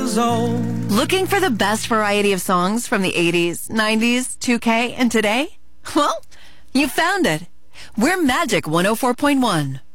years old. Looking for the best variety of songs from the 80s, 90s, 2K, and today? Well, you found it. We're Magic 104.1.